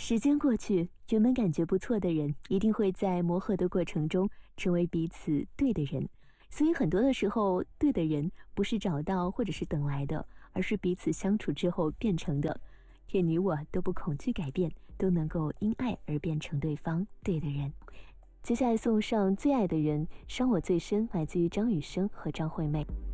时间过去，原本感觉不错的人，一定会在磨合的过程中成为彼此对的人。所以很多的时候，对的人不是找到或者是等来的，而是彼此相处之后变成的。愿你我都不恐惧改变，都能够因爱而变成对方对的人。接下来送上最爱的人，伤我最深，来自于张雨生和张惠妹。